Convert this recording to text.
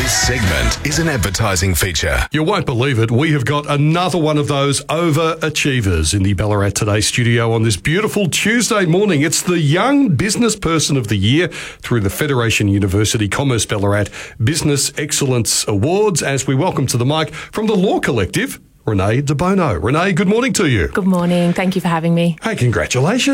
This segment is an advertising feature. You won't believe it. We have got another one of those overachievers in the Ballarat Today studio on this beautiful Tuesday morning. It's the Young Business Person of the Year through the Federation University Commerce Ballarat Business Excellence Awards, as we welcome to the mic from the Law Collective, Renee De Bono. Renee, good morning to you. Good morning. Thank you for having me. Hey, congratulations.